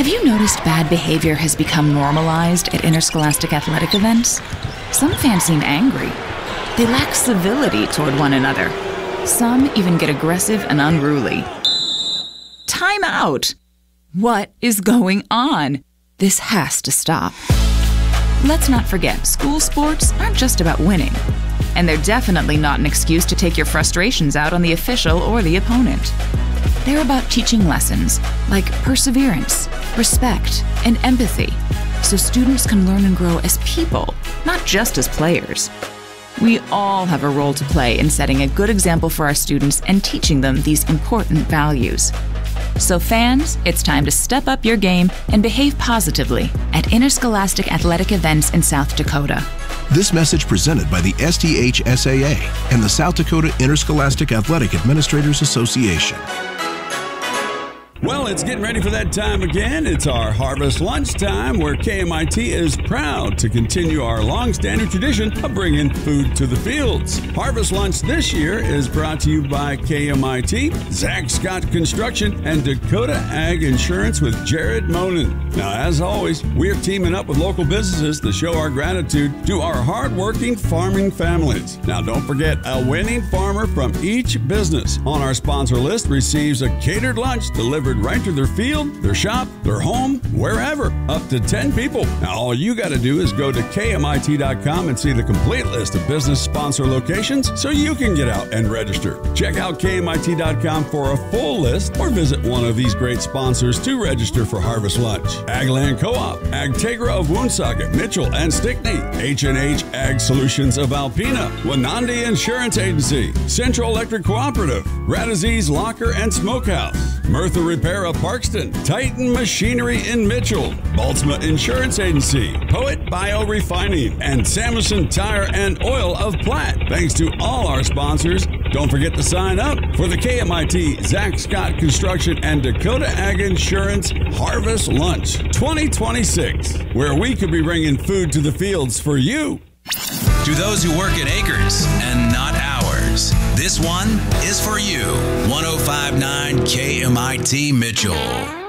Have you noticed bad behavior has become normalized at interscholastic athletic events? Some fans seem angry. They lack civility toward one another. Some even get aggressive and unruly. Time out! What is going on? This has to stop. Let's not forget, school sports aren't just about winning. And they're definitely not an excuse to take your frustrations out on the official or the opponent. They're about teaching lessons like perseverance, respect, and empathy, so students can learn and grow as people, not just as players. We all have a role to play in setting a good example for our students and teaching them these important values. So fans, it's time to step up your game and behave positively at interscholastic athletic events in South Dakota. This message presented by the SDHSAA and the South Dakota Interscholastic Athletic Administrators Association. Well, it's getting ready for that time again. It's our Harvest Lunch time, where KMIT is proud to continue our long-standing tradition of bringing food to the fields. Harvest Lunch this year is brought to you by KMIT, Zach Scott Construction, and Dakota Ag Insurance with Jared Monin. Now, as always, we're teaming up with local businesses to show our gratitude to our hardworking farming families. Now, don't forget, a winning farmer from each business on our sponsor list receives a catered lunch delivered right to their field, their shop, their home, wherever, up to 10 people. Now, all you got to do is go to KMIT.com and see the complete list of business sponsor locations so you can get out and register. Check out KMIT.com for a full list or visit one of these great sponsors to register for Harvest Lunch. Agland Co-op, Agtegra of Woonsocket, Mitchell and Stickney, H&H Ag Solutions of Alpena, Wanandi Insurance Agency, Central Electric Cooperative, Radaziz Locker and Smokehouse, Mertha Repair of Parkston, Titan Machinery in Mitchell, Baltzma Insurance Agency, Poet Biorefining, and Samuelson Tire and Oil of Platte. Thanks to all our sponsors. Don't forget to sign up for the KMIT, Zach Scott Construction, and Dakota Ag Insurance Harvest Lunch 2026, where we could be bringing food to the fields for you. To those who work in acres and not hours, this one is for you. 105.9 KMIT Mitchell.